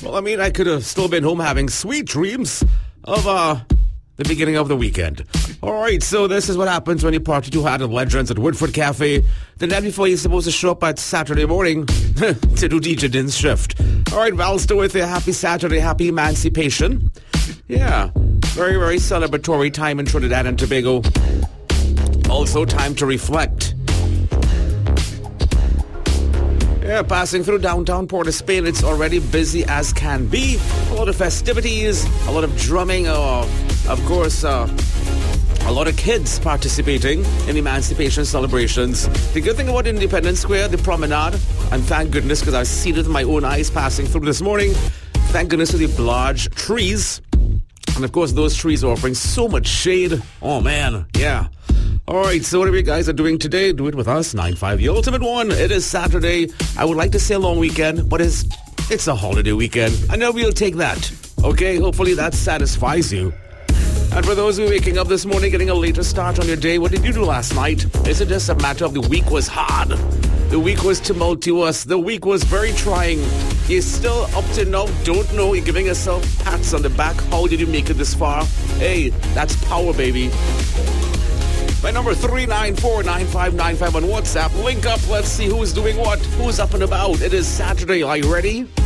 Well, I mean, I could have still been home having sweet dreams of the beginning of the weekend. All right, so this is what happens when you party too hard at Legends at Woodford Cafe. The night before you're supposed to show up at Saturday morning to do DJ Din's shift. All right, Val still with you. Happy Saturday, happy emancipation. Yeah, very, very celebratory time in Trinidad and Tobago. Also time to reflect. Yeah, passing through downtown Port of Spain, it's already busy as can be. A lot of festivities, a lot of drumming, of course, a lot of kids participating in emancipation celebrations. The good thing about Independence Square, the promenade, and thank goodness because I've seen it with my own eyes passing through this morning. Thank goodness for the large trees. And of course, those trees are offering so much shade. Oh man, yeah. All right, so whatever you guys are doing today, do it with us, 9-5, the ultimate one. It is Saturday. I would like to say a long weekend, but it's a holiday weekend. I know we'll take that. Okay, hopefully that satisfies you. And for those who are waking up this morning, getting a later start on your day, what did you do last night? Is it just a matter of the week was hard? The week was tumultuous. The week was very trying. You're still up to now, don't know. You're giving yourself pats on the back. How did you make it this far? Hey, that's power, baby. My number 394-9595 on WhatsApp. Link up. Let's see who's doing what. Who's up and about. It is Saturday. Are you ready?